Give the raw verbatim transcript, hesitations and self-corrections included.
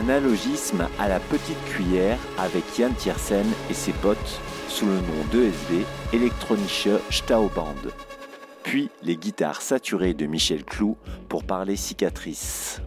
analogisme à la petite cuillère avec Jan Tiersen et ses potes sous le nom d'E S B, Elektronische Stauband. Puis les guitares saturées de Michel Clou pour parler cicatrices.